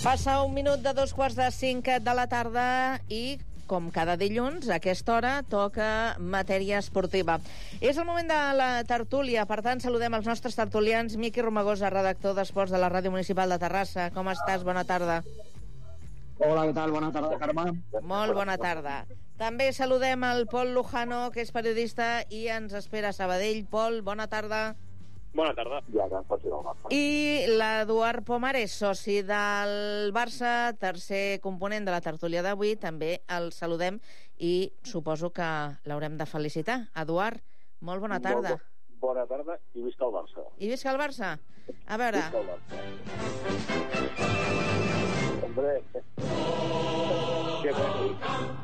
Passa un minut de 4:45 de la tarda i, com cada dilluns, a aquesta hora toca matèria esportiva. És el moment de la tertúlia, per tant, saludem els nostres tertulians. Miqui Romagosa, redactor d'Esports de la Ràdio Municipal de Terrassa. Com estàs? Bona tarda. Hola, què tal? Bona tarda, Carme. Molt bona tarda. També saludem el Pol Lujano, que és periodista i ens espera a Sabadell. Pol, bona tarda. Bona tarda. I l'Eduard Pomares, soci del Barça, tercer component de la tertúlia d'avui, també el saludem i suposo que l'haurem de felicitar. Eduard, molt bona tarda. Bona tarda i visca el Barça. I visca el Barça? A veure... Visca el Barça. Hombre... Que bueno.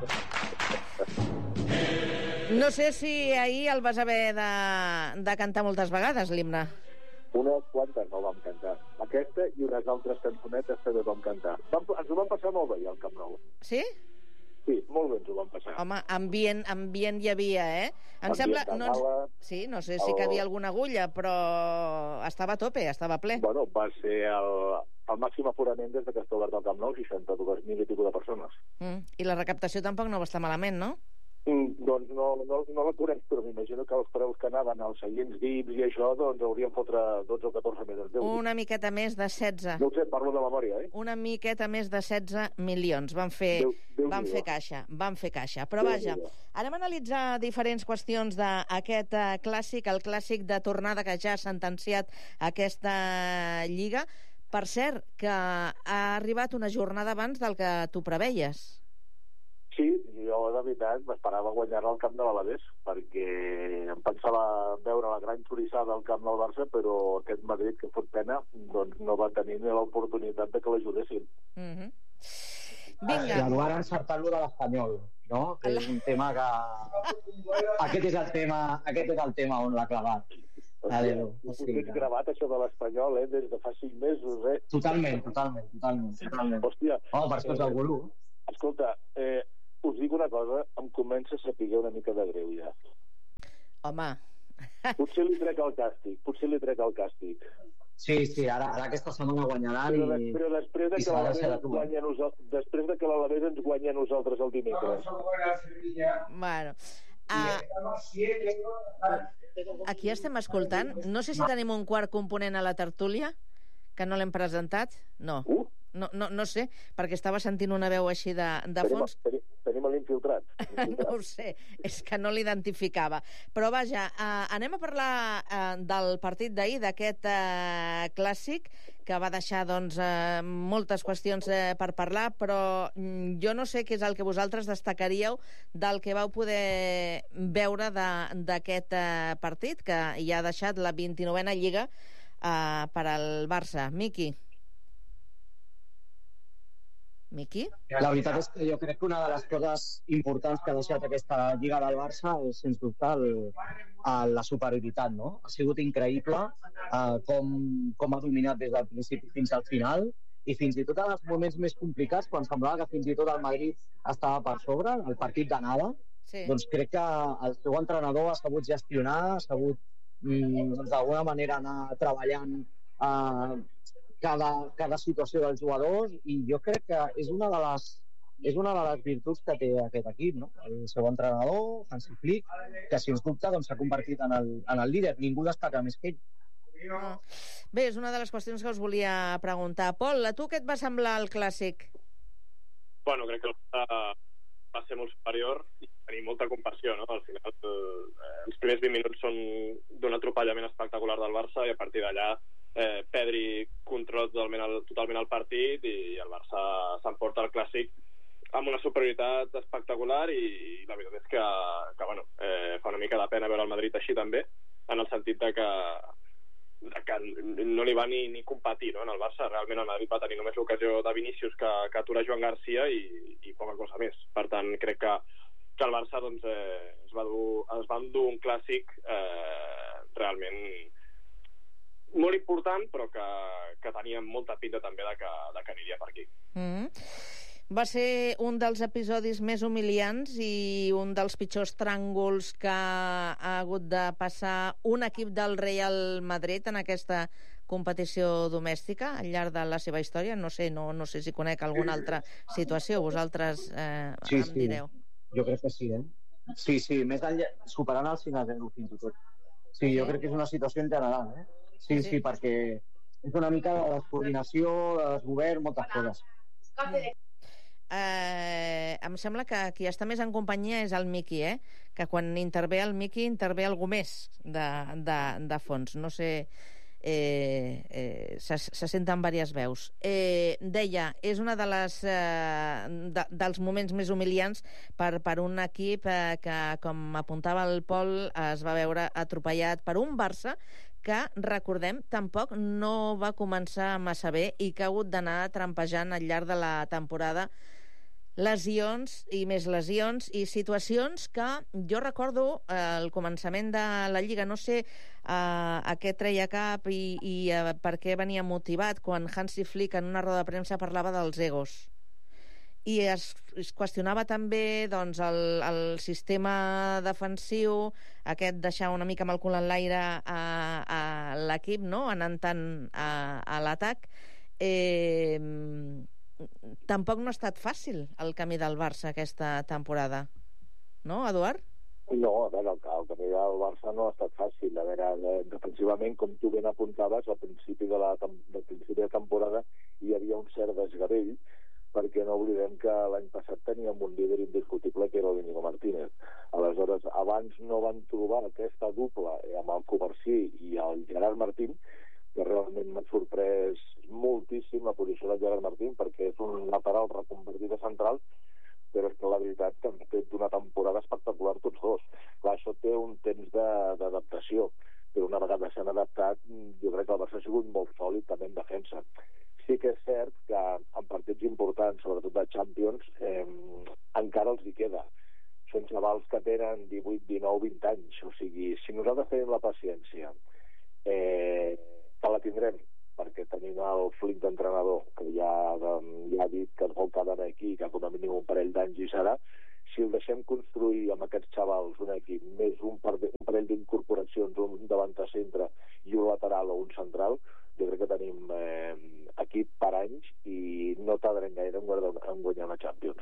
No sé si ahir el vas haver de cantar moltes vegades, l'himne. Unes quantes no vam cantar. Aquesta i unes altres cançonetes també vam cantar. Ens ho vam passar molt bé, al Camp Nou. Sí? Sí, molt bé ens ho vam passar. Home, ambient hi havia, eh? Em sembla... Sí, no sé si cabia alguna agulla, però estava a tope, estava ple. Bueno, va ser el màxim aforament des que està obert al Camp Nou, 62.000 i escaig de persones. I la recaptació tampoc no va estar malament, no? Doncs no la conec, però m'imagino que els preus que anaven als seients VIPs i això, doncs haurien fotre 12 o 14 milions d'euros. Una miqueta més de 16. No ho sé, parlo de memòria, eh? Una miqueta més de 16 milions. Van fer caixa. Però vaja, anem a analitzar diferents qüestions d'aquest clàssic, el clàssic de tornada que ja ha sentenciat aquesta Lliga. Per cert, que ha arribat una jornada abans del que tu preveies. Sí, jo de veritat m'esperava guanyar al camp de l'Alavés, perquè em pensava veure la gran xorissada al camp del Barça, però aquest Madrid, que fot pena, doncs no va tenir ni l'oportunitat de que l'ajudessin. Vinga. L'Eduard ha encertat lo de l'Espanyol, no? Que és un tema que... Aquest és el tema on l'ha clavat. Ho tens gravat, això de l'Espanyol, des de fa 5 mesos, eh? Totalment. Hòstia. Per això és el gurú. Escolta, us dic una cosa, em comença a saber una mica de greu, ja. Home... Potser li trec el càstig. Sí, ara aquesta setmana guanyaran però després de que després de que l'Alavés ens guanya a nosaltres el dimecres. Bueno... Aquí estem escoltant. No sé si tenim un quart component a la tertúlia, que no l'hem presentat. No. No sé, perquè estava sentint una veu així de fons. Tenim l'infiltrat. No ho sé, és que no l'identificava. Però vaja, anem a parlar del partit d'ahir, d'aquest clàssic, que va deixar moltes qüestions per parlar, però jo no sé què és el que vosaltres destacaríeu del que vau poder veure d'aquest partit, que ja ha deixat la 29a Lliga per al Barça. Miqui? La veritat és que jo crec que una de les coses importants que ha deixat aquesta Lliga del Barça és, sens dubte, la superioritat, no? Ha sigut increïble com ha dominat des del principi fins al final, i fins i tot en els moments més complicats, quan semblava que fins i tot el Madrid estava per sobre, el partit d'anada, doncs crec que el seu entrenador ha sabut gestionar, ha sabut d'alguna manera anar treballant cada situació dels jugadors, i jo crec que és una de les virtuts que té aquest equip, no? El seu entrenador, Hansi Flick, que sens dubte s'ha convertit en el líder. Ningú destaca més que ell. Bé, és una de les qüestions que us volia preguntar. Pol, a tu què et va semblar el clàssic? Bueno, crec que va ser molt superior i tenir molta compassió, no? Al final, els primers 20 minuts són d'un atropellament espectacular del Barça, i a partir d'allà Pedri controla totalment el partit, i el Barça s'emporta el clàssic amb una superioritat espectacular, i la veritat és que fa una mica de pena veure el Madrid així també, en el sentit de que no li va ni competir, no? En el Barça realment el Madrid va tenir només l'ocasió de Vinícius que atura Joan Garcia i poca cosa més. Per tant, crec que el Barça es va endur un clàssic realment molt important, però que tenia molta pinta també de que aniria per aquí. Va ser un dels episodis més humiliants i un dels pitjors tràngols que ha hagut de passar un equip del Real Madrid en aquesta competició domèstica al llarg de la seva història? No sé si conec alguna altra situació. Vosaltres em direu. Jo crec que sí, Sí, més enllà, superant el 5-0 fins i tot. Sí, jo crec que és una situació en general, Sí, perquè és una mica de descoordinació, de desgovern, moltes coses. Em sembla que qui està més en companyia és el Miqui, que quan intervé el Miqui intervé algú més de fons. No sé, se senten diverses veus. Deia, és una dels moments més humiliants per un equip que, com apuntava el Pol, es va veure atropellat per un Barça que, recordem, tampoc no va començar massa bé i que ha hagut d'anar trampejant al llarg de la temporada lesions i més lesions i situacions que jo recordo al començament de la Lliga, no sé a què treia cap i per què venia motivat quan Hansi Flick en una roda de premsa parlava dels egos. I es qüestionava també doncs, el sistema defensiu, aquest deixar una mica amb el cul en l'aire a l'equip, no? Anant tant a l'atac. Tampoc no ha estat fàcil el camí del Barça aquesta temporada. No, Eduard? No, a veure, el camí del Barça no ha estat fàcil. A veure, defensivament, com tu ben apuntaves, al principi de temporada hi havia un cert desgavell, perquè no oblidem que l'any passat teníem un líder indiscutible que era el Íñigo Martínez. Aleshores, abans no van trobar aquesta dupla amb el Covarsí i el Gerard Martín, que realment m'ha sorprès moltíssim la posició del Gerard Martín, perquè és un lateral reconvertit a central, però és que la veritat que han fet una temporada espectacular tots dos. Clar, això té un temps d'adaptació, però una vegada s'han adaptat, jo crec que el Barça ha sigut molt sòlid també en defensa. Sí que és cert que en partits importants, sobretot de Champions, encara els hi queda. Són xavals que tenen 18, 19, 20 anys. O sigui, si nosaltres tenim la paciència, que la tindrem, perquè tenim el Flick d'entrenador, que ja ha dit que es vol quedar aquí, que com a mínim un parell d'anys hi serà, si el deixem construir amb aquests xavals un equip, més un parell d'incorporacions, un davanter centre i un lateral o un central, jo crec que tenim equip per anys i no tardarem gaire en guanyar la Champions.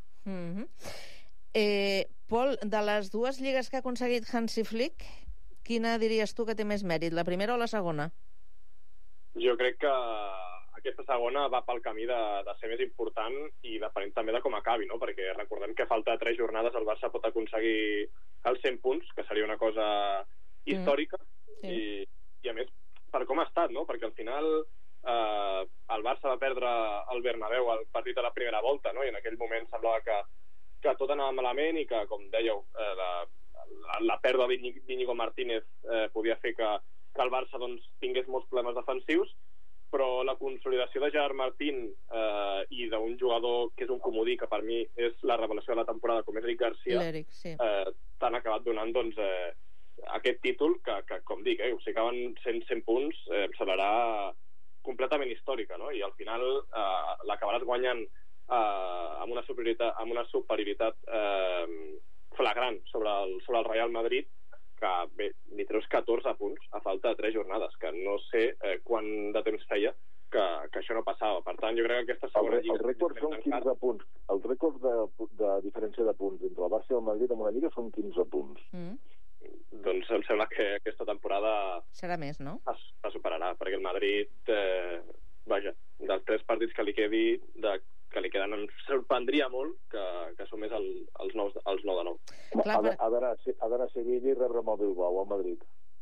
Pol, de les dues lligues que ha aconseguit Hansi Flick, quina diries tu que té més mèrit, la primera o la segona? Jo crec que aquesta segona va pel camí de ser més important i depenent també de com acabi, no? Perquè recordem que falta 3 jornades el Barça pot aconseguir els 100 punts, que seria una cosa històrica, i a més per com ha estat, no? Perquè al final el Barça va perdre el Bernabéu al partit de la primera volta, no? I en aquell moment semblava que tot anava malament i que, com dèieu, la pèrdua d'Íñigo Martínez podia fer que el Barça doncs, tingués molts problemes defensius, però la consolidació de Gerard Martín i d'un jugador que és un comodí, que per mi és la revelació de la temporada, com és Eric Garcia, t'han acabat donant doncs, aquest títol que com dic, o sigui, acaben 100 punts, serà completament històrica, no? I al final l'acabaràs guanyant amb una superioritat flagrant sobre el Real Madrid, que bé, li treus 14 punts a falta de 3 jornades, que no sé quant de temps feia que això no passava. Per tant, jo crec que aquesta segona lliga... Els rècords són 15 punts. Els rècords de diferència de punts entre el Barça i el Madrid en una lliga són 15 punts. Doncs em sembla que aquesta temporada serà més, no? Es superarà, perquè el Madrid dels 3 partits que li queden em sorprendria molt que sumés els 9 de 9. Ha d'anar a Sevilla i rebre amb el Bilbao a Madrid.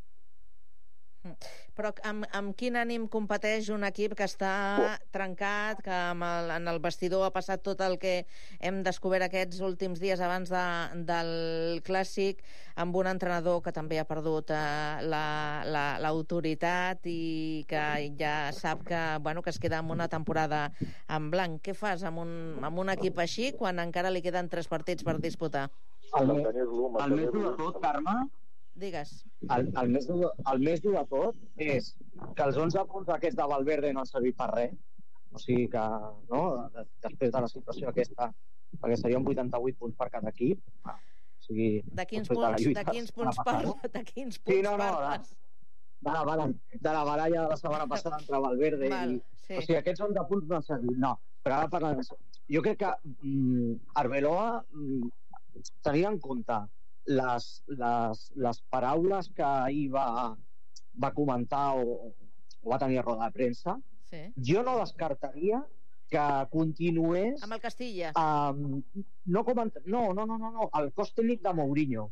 Però amb quin ànim competeix un equip que està trencat, que en el vestidor ha passat tot el que hem descobert aquests últims dies abans del Clàssic, amb un entrenador que també ha perdut l'autoritat i que ja sap que es queda amb una temporada en blanc? Què fas amb un equip així quan encara li queden 3 partits per disputar? El més dur de tot, Carme, digues. El més dur de tot és que els 11 punts aquests de Valverde no han servit per res. O sigui que, no?, després de la situació aquesta, perquè serien 88 punts per cada equip. O sigui, de quins punts parles? de la baralla de la setmana passada entre Valverde i... Sí. O sigui, aquests 11 punts no han servit. No, però ara parlant... Jo crec que Arbeloa, tenint en compte les paraules que ahir va comentar o va tenir a roda de premsa, jo no descartaria que continués... Amb el Castilla? No, el cos tècnic de Mourinho.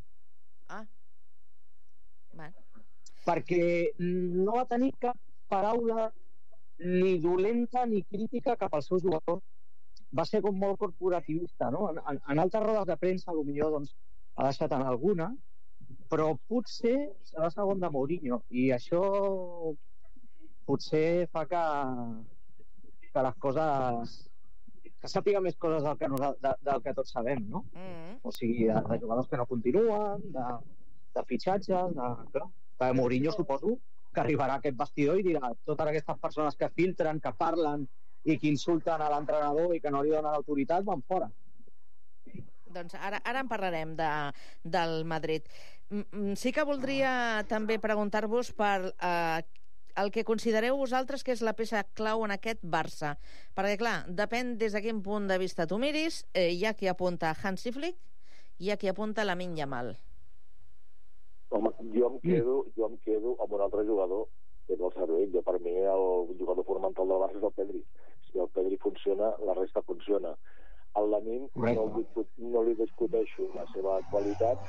Perquè no va tenir cap paraula ni dolenta ni crítica cap als seus jugadors. Va ser com molt corporativista, no? En altres rodes de premsa potser doncs, ha deixat en alguna, però potser serà segon de Mourinho i això potser fa que les coses... que sàpiga més coses del que tots sabem, no? O sigui, de jugadors que no continuen, de fitxatges, de Mourinho suposo que arribarà a aquest vestidor i dirà totes aquestes persones que filtren, que parlen i que insulten a l'entrenador i que no li donen autoritat van fora. Doncs ara en parlarem del Madrid. Sí que voldria també preguntar-vos per el que considereu vosaltres que és la peça clau en aquest Barça. Perquè, clar, depèn des de quin punt de vista tu miris, hi ha qui apunta Hansi Flick i hi ha qui apunta Lamine Yamal. Home, jo em quedo amb un altre jugador que és el cervell. Per mi el jugador fonamental del Barça és el Pedri. Si el Pedri funciona, la resta funciona. El Lamine no li discuteixo la seva qualitat,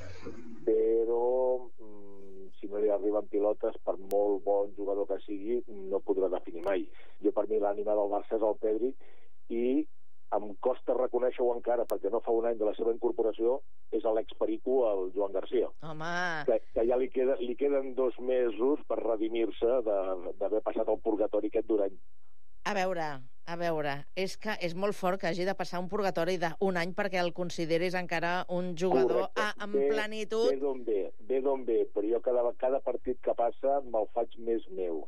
però si no li arriben pilotes, per molt bon jugador que sigui, no podrà definir mai. Per mi l'ànima del Barça és el Pedri i em costa reconèixer-ho encara, perquè no fa un any de la seva incorporació, és l'ex-perico, el Joan Garcia. Home! Que ja li queden 2 mesos per redimir-se d'haver passat el purgatori aquest d'un any. A veure, és que és molt fort que hagi de passar un purgatori d'un any perquè el consideris encara un jugador en plenitud. Ve d'on ve, però jo cada partit que passa me'l faig més meu.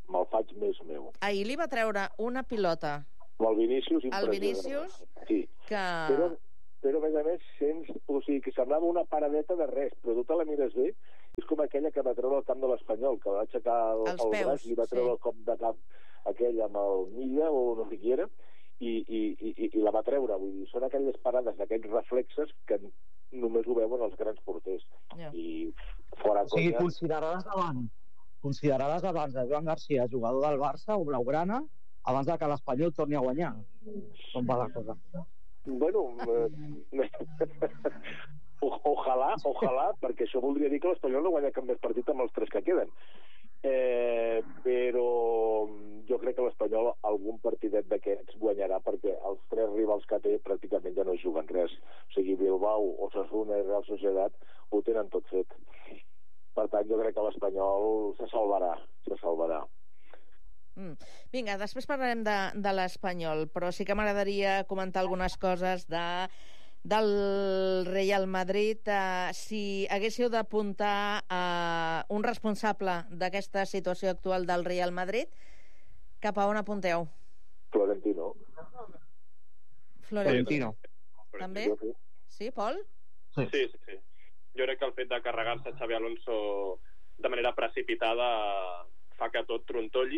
Ahir li va treure una pilota el Vinícius, el Vinícius, sí. Que... Però a més, o sigui, que semblava una paradeta de res, però tu te la mires bé, és com aquella que va treure el camp de l'Espanyol, que va aixecar el braç i va treure el cop de cap aquell amb el Milla o no sé qui era, i la va treure. Vull dir, són aquelles parades, aquells reflexes que només ho veuen els grans porters. I fora conya... O sigui, consideraràs abans de Joan Garcia, jugador del Barça o Blaugrana, abans que l'Espanyol torni a guanyar. Com va la cosa? Bueno, ojalà, perquè això voldria dir que l'Espanyol no guanya cap més partit amb els 3 que queden. Però jo crec que l'Espanyol algun partidet d'aquests guanyarà, perquè els 3 rivals que té pràcticament ja no juguen res. O sigui, Bilbao, Osasuna i Real Societat ho tenen tot fet. Per tant, jo crec que l'Espanyol se salvarà. Vinga, després parlarem de l'Espanyol, però sí que m'agradaria comentar algunes coses del Real Madrid. Si haguéssiu d'apuntar un responsable d'aquesta situació actual del Real Madrid, cap a on apunteu? Florentino. També? Sí, Pol? Sí. Jo crec que el fet de carregar-se Xabi Alonso de manera precipitada fa que tot trontolli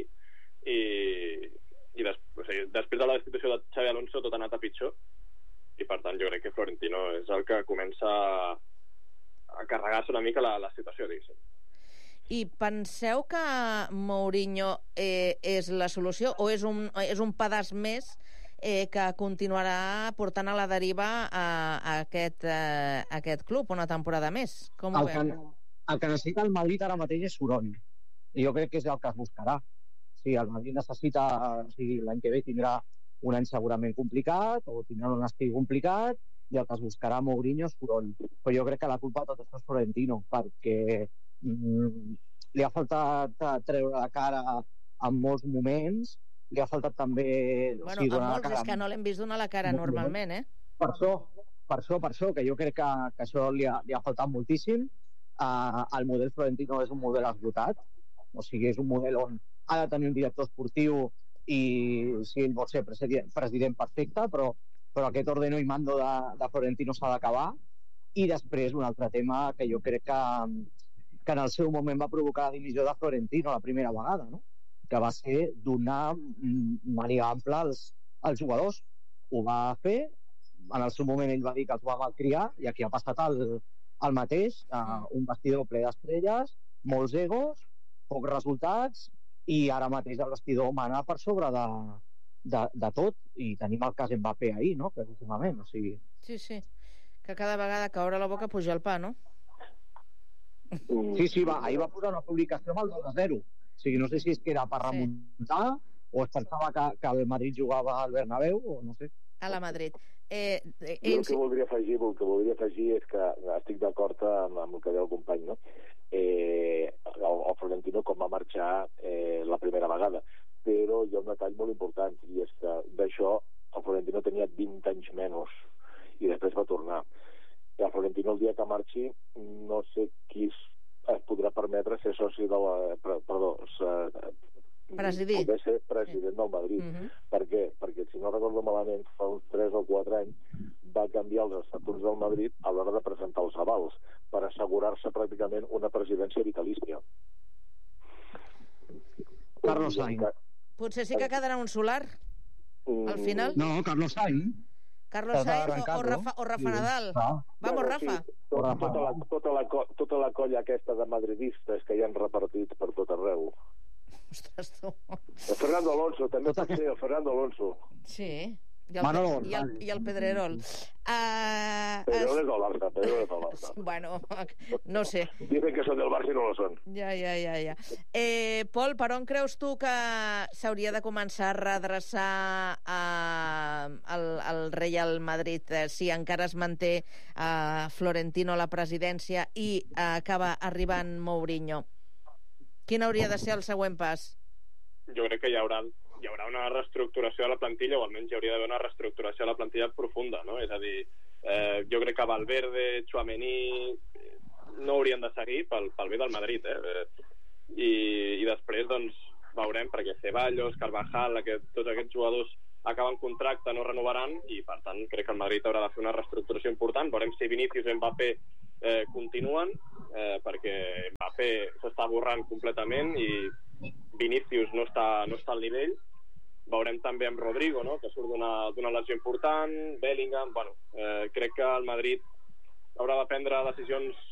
i després de la destitució de Xabi Alonso tot ha anat a pitjor i per tant jo crec que Florentino és el que comença a carregar-se una mica la situació, diguéssim. I penseu que Mourinho és la solució o és un pedaç més que continuarà portant a la deriva a aquest club una temporada més? Com ho veu? El que necessita el Madrid ara mateix és soroll i jo crec que és el que es buscarà. Sí, el Madrid necessita, l'any que ve tindrà un any segurament complicat o tindrà un estiu complicat i el que es buscarà Mourinho és soroll. Però jo crec que la culpa de tot això és Florentino, perquè li ha faltat treure la cara en molts moments, li ha faltat també... Bueno, en molts és que no l'hem vist donar la cara normalment, Per això, que jo crec que això li ha faltat moltíssim. El model Florentino és un model esgotat, o sigui, és un model on ha de tenir un director esportiu i si ell vol ser president perfecte, però aquest ordeno i mando de Florentino s'ha d'acabar. I després un altre tema que jo crec que en el seu moment va provocar la dimissió de Florentino la primera vegada, no? Que va ser donar màniga ampla als jugadors. Ho va fer, en el seu moment ell va dir que els va malcriar, i aquí ha passat el mateix, un vestidor ple d'estrelles, molts egos, pocs resultats, i ara mateix el vestidor mana per sobre de tot, i tenim el cas Mbappé ahir, no? Precisament, o sigui... Sí, que cada vegada que obre la boca puja el pa, no? Sí, ahir va posar una publicació amb el 2-0. O sigui, no sé si és que era per remuntar o es pensava que el Madrid jugava al Bernabéu o no sé. A la Madrid. Jo el que voldria afegir és que estic d'acord amb el que deia el company, no? El Florentino com va marxar la primera vegada, però hi ha un detall molt important, i és que d'això el Florentino tenia 20 anys menys i després va tornar. I el Florentino el dia que marxi no sé qui es podrà permetre ser soci de la... Presidir. Poder ser president del Madrid. Per què? Perquè, si no recordo malament, fa uns 3 o 4 anys va canviar els estatuts del Madrid a l'hora de presentar els avals per assegurar-se pràcticament una presidència vitalícia. Carlos Sainz. Potser sí que quedarà un solar al final. No, Carlos Sainz. Carlos Sainz o Rafa Nadal. Vamos, Rafa. Tota la colla aquesta de madridistes que hi han repartit per tot arreu. Ostres, tu. El Fernando Alonso, també pot ser el Fernando Alonso. Sí, i el Pedrerol. Pedrerol és del Barça, Bueno, no sé. Dicen que són del Barça i no lo són. Ja. Pol, per on creus tu que s'hauria de començar a redreçar el Real Madrid si encara es manté Florentino a la presidència i acaba arribant Mourinho? Quin hauria de ser el següent pas? Jo crec que hi haurà una reestructuració de la plantilla, o almenys hi hauria d'haver una reestructuració de la plantilla profunda, no? És a dir, jo crec que Valverde, Tchouaméni no haurien de seguir pel bé del Madrid, I després, doncs, veurem, perquè Ceballos, Carvajal, tots aquests jugadors acaben contracte, no renovaran, i per tant crec que el Madrid haurà de fer una reestructuració important. Veurem si Vinícius i Mbappé continuen, perquè Mbappé s'està borrant completament i Vinícius no està al nivell. Veurem també amb Rodrigo, no?, que surt d'una lesió important, Bellingham. Crec que el Madrid haurà de prendre decisions